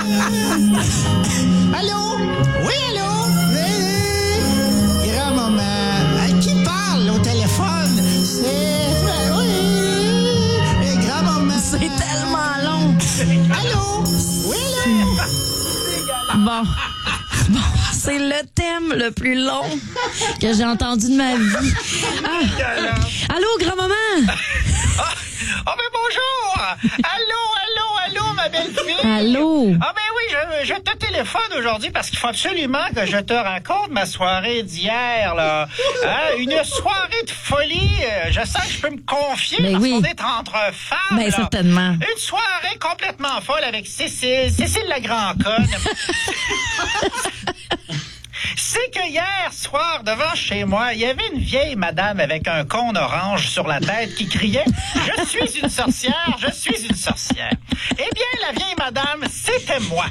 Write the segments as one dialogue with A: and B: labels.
A: Allô? Oui, allô? Oui. Grand-maman. Qui parle au téléphone? Oui. Grand-maman.
B: C'est tellement long.
A: Allô? Oui, allô?
B: Bon, c'est le thème le plus long que j'ai entendu de ma vie. Ah. Allô, grand-maman?
C: Oh, ben bonjour! Allô, ma belle-fille!
B: Allô?
C: Ah, ben oui, je te téléphone aujourd'hui parce qu'il faut absolument que je te raconte ma soirée d'hier, là. Hein? Une soirée de folie. Je sens que je peux me confier
B: Ben
C: parce
B: oui.
C: qu'on est entre femmes.
B: Ben,
C: là.
B: certainement.
C: Une soirée complètement folle avec Cécile la grand-conne. C'est que hier soir, devant chez moi, il y avait une vieille madame avec un cône orange sur la tête qui criait « Je suis une sorcière, je suis une sorcière ». Eh bien, la vieille madame, c'était moi.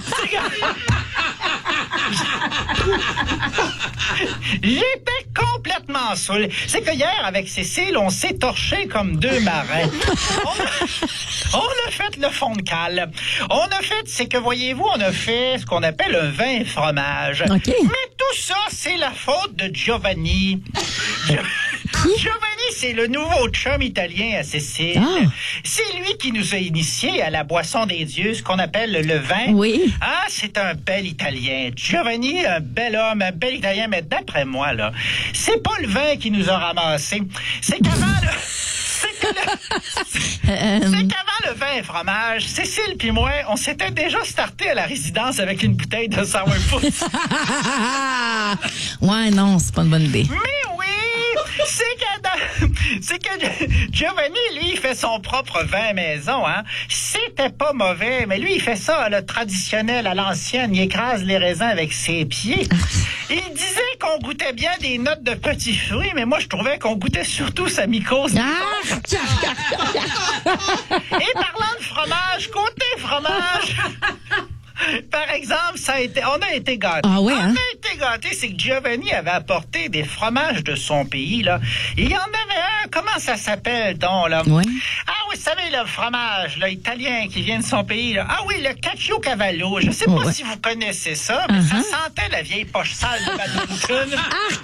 C: J'étais complètement saoul. C'est que hier, avec Cécile, on s'est torchés comme deux marins. On a fait le fond de cale. On a fait, c'est que voyez-vous, on a fait ce qu'on appelle un vin et fromage.
B: OK.
C: Mais tout ça, c'est la faute de Giovanni. Giovanni, c'est le nouveau chum italien à Cécile.
B: Ah.
C: C'est lui qui nous a initiés à la boisson des dieux, ce qu'on appelle le vin.
B: Oui.
C: Ah, c'est un bel Italien. Giovanni, un bel homme, un bel Italien, mais d'après moi, là, c'est pas le vin qui nous a ramassés. C'est qu'avant le vin et fromage, Cécile puis moi, on s'était déjà starté à la résidence avec une bouteille de sourpuss.
B: Ouais, non, c'est pas une bonne idée.
C: Mais oui, c'est que Giovanni, lui, il fait son propre vin maison, hein. C'était pas mauvais, mais lui, il fait ça, le traditionnel, à l'ancienne. Il écrase les raisins avec ses pieds. Il disait qu'on goûtait bien des notes de petits fruits, mais moi, je trouvais qu'on goûtait surtout sa mycose.
B: Ah!
C: Et parlant de fromage, côté fromage... Par exemple, on a été gâtés.
B: Ah ouais, hein?
C: On a été gâtés, c'est que Giovanni avait apporté des fromages de son pays, là. Il y en avait un, comment ça s'appelle, donc, là?
B: Ouais.
C: Ah oui, vous savez, le fromage, là, italien qui vient de son pays, là. Ah oui, le Caciocavallo. Je sais pas si vous connaissez ça, mais ça sentait la vieille poche sale de Badminton.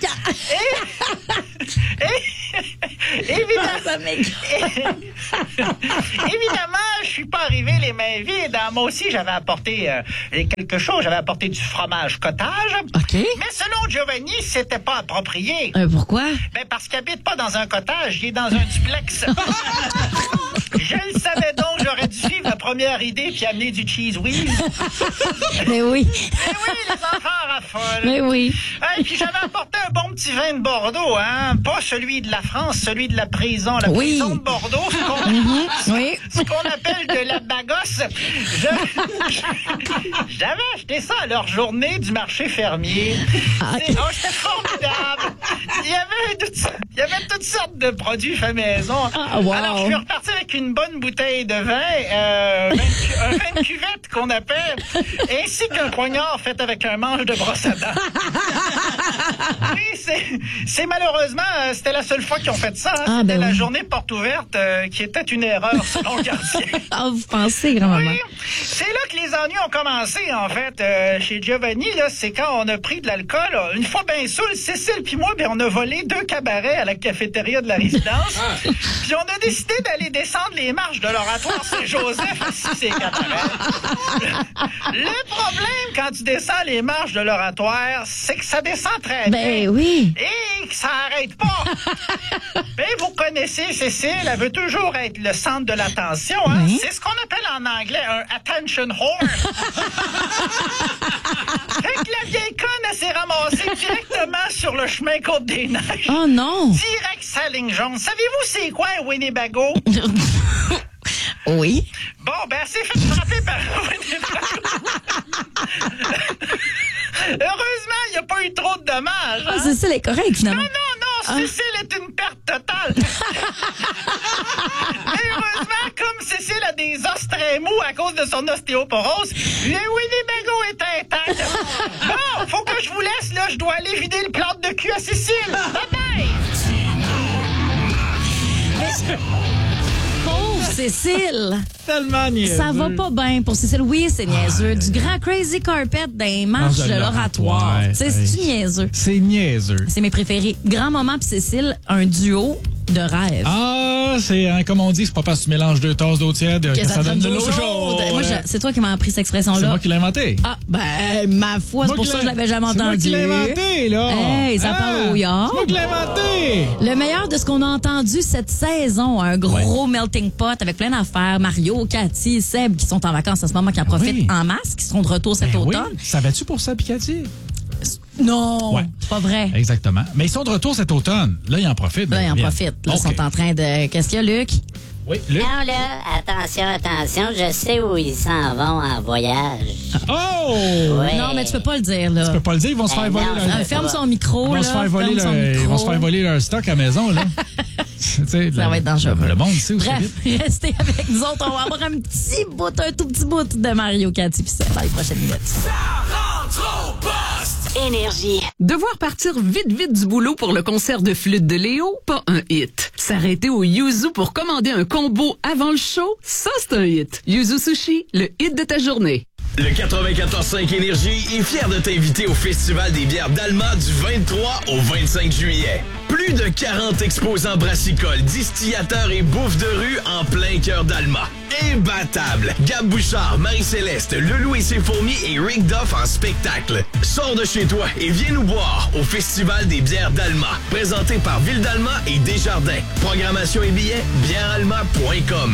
C: Évidemment, je suis pas arrivé les mains vides. Moi aussi, j'avais apporté quelque chose. J'avais apporté du fromage cottage.
B: OK.
C: Mais selon Giovanni, c'était pas approprié.
B: Pourquoi?
C: Ben parce qu'il habite pas dans un cottage, il est dans un duplex. Je le savais donc, j'aurais dû suivre la première idée puis amener du cheese whiz.
B: Mais oui.
C: Mais oui, les enfants raffolent.
B: Mais oui.
C: Et puis j'avais apporté un bon petit vin de Bordeaux, hein. Pas celui de la France, celui de la prison. La prison de Bordeaux, ce qu'on appelle de la bagosse. J'avais acheté ça à leur journée du marché fermier. C'était formidable. Il y avait toutes sortes de produits faits maison.
B: Wow.
C: Alors, je suis reparti avec une bonne bouteille de vin, un vin de cuvette qu'on appelle, ainsi qu'un poignard fait avec un manche de brosse à dents. Oui, c'est malheureusement, c'était la seule fois qu'ils ont fait ça. Hein. C'était la journée porte ouverte qui était une erreur selon le gardien.
B: Vous pensez, grand-maman?
C: Oui, c'est là que les ennuis ont commencé, en fait, chez Giovanni. Là, c'est quand on a pris de l'alcool. Là, une fois bien saoul, Cécile puis moi, on a volé 2 cabarets à la cafétéria de la résidence. Puis on a décidé d'aller descendre les marches de l'oratoire Saint-Joseph assis ces cabarets. Le problème quand tu descends les marches de l'oratoire, c'est que ça descend très bien.
B: Ben oui.
C: Et que ça arrête pas. Ben, vous connaissez Cécile, elle veut toujours être le centre de l'attention. Hein? Oui. C'est ce qu'on appelle en anglais un attention whore. Fait que la vieille conne, elle s'est ramassée directement sur le chemin Côte-des-Neiges.
B: Oh non!
C: Direct sa ligne jaune. Savez-vous c'est quoi un Winnebago?
B: Oui.
C: Bon, ben, elle s'est fait frapper par un Winnebago. Heureusement, il n'y a pas eu trop de dommages. Hein?
B: Cécile est correcte, finalement.
C: Non, Cécile est une perte totale. Mais heureusement, comme Cécile a des os très mous à cause de son ostéoporose, le Winnebago est intact. Bon, faut que je vous laisse, là. Je dois aller vider le plat de cul à Cécile. Bye bye!
B: Pauvre Cécile.
D: Tellement niaiseux.
B: Ça va pas bien pour Cécile. Oui, c'est niaiseux. Du grand crazy carpet dans les marches de l'oratoire. Tu sais, c'est-tu niaiseux?
D: C'est niaiseux.
B: C'est mes préférés. Grand-maman puis Cécile, un duo de rêve.
D: Ah, c'est, comme on dit, c'est pas parce que tu mélanges 2 tasses d'eau tiède que ça donne de l'eau chaude.
B: Moi, c'est toi qui m'as appris cette expression-là.
D: C'est moi qui l'ai inventé.
B: Ah, ma foi, c'est pour ça que je l'avais jamais entendu.
D: C'est moi qui l'ai inventé, là.
B: Hey, ça parle au yard.
D: C'est moi qui l'ai inventé.
B: Le meilleur de ce qu'on a entendu cette saison, un gros melting pot avec plein d'affaires. Mario, Cathy, Seb qui sont en vacances en ce moment, qui en profitent en masse, qui seront de retour cet automne.
D: Oui. Savais-tu pour ça, Cathy?
B: Non, c'est pas vrai.
D: Exactement. Mais ils sont de retour cet automne. Là, ils en profitent.
B: Là, ils en profitent. Là, ils sont en train de... Qu'est-ce qu'il y a, Luc?
D: Oui, Luc.
E: Non, là, attention, je sais où ils s'en vont en voyage.
D: Oh!
E: Ouais.
B: Non, mais tu peux pas le dire, là.
D: Tu peux pas le dire, ils vont se faire voler leur...
B: Ferme son micro,
D: Ils vont
B: là.
D: se faire voler leur stock à la maison, là.
B: Ça va être dangereux.
D: Le monde sait où c'est
B: Bref,
D: vite.
B: restez avec nous autres. On va avoir un tout petit bout de Mario, Cathy pis ça dans les prochaines minutes.
F: Énergie. Devoir partir vite du boulot pour le concert de flûte de Léo, pas un hit. S'arrêter au Yuzu pour commander un combo avant le show, ça c'est un hit. Yuzu Sushi, le hit de ta journée.
G: Le 94.5 Énergie est fier de t'inviter au Festival des bières d'Alma du 23 au 25 juillet. Plus de 40 exposants brassicoles, distillateurs et bouffe de rue en plein cœur d'Alma. Imbattable! Gab Bouchard, Marie-Céleste, Leloup et ses fourmis et Rick Duff en spectacle. Sors de chez toi et viens nous boire au Festival des bières d'Alma. Présenté par Ville d'Alma et Desjardins. Programmation et billets, bièrealma.com.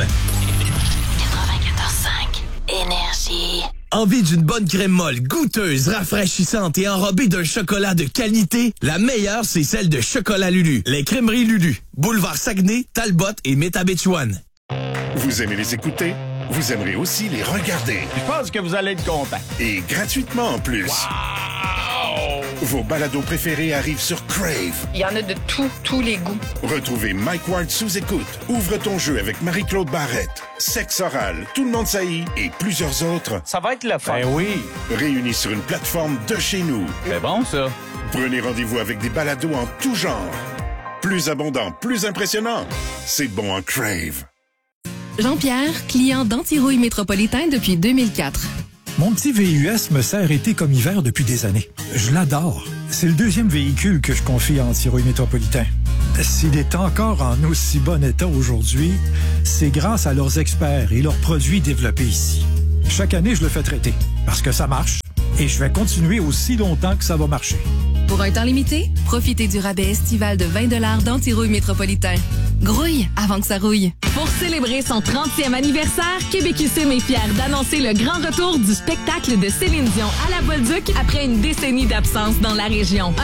F: 94.5 Énergie.
G: Envie d'une bonne crème molle, goûteuse, rafraîchissante et enrobée d'un chocolat de qualité? La meilleure, c'est celle de Chocolat Lulu. Les crèmeries Lulu. Boulevard Saguenay, Talbot et Métabetchouane.
H: Vous aimez les écouter? Vous aimerez aussi les regarder.
I: Je pense que vous allez être content.
H: Et gratuitement en plus.
I: Wow!
H: Vos balados préférés arrivent sur Crave.
J: Il y en a de tous les goûts.
H: Retrouvez Mike Ward sous écoute. Ouvre ton jeu avec Marie-Claude Barrette. Sexe oral, Tout le monde saillit et plusieurs autres.
I: Ça va être le fun. Ben oui.
H: Réunis sur une plateforme de chez nous.
I: C'est bon, ça.
H: Prenez rendez-vous avec des balados en tout genre. Plus abondant, plus impressionnant. C'est bon en Crave.
K: Jean-Pierre, client d'Antirouille Métropolitain depuis 2004.
L: Mon petit VUS me sert été comme hiver depuis des années. Je l'adore. C'est le 2e véhicule que je confie à Antirouille Métropolitain. S'il est encore en aussi bon état aujourd'hui, c'est grâce à leurs experts et leurs produits développés ici. Chaque année, je le fais traiter parce que ça marche et je vais continuer aussi longtemps que ça va marcher.
K: Pour un temps limité, profitez du rabais estival de 20$ d'Antirouille Métropolitain. Grouille avant que ça rouille.
M: Pour célébrer son 30e anniversaire, Québecissime est fier d'annoncer le grand retour du spectacle de Céline Dion à la Bolduc après une décennie d'absence dans la région.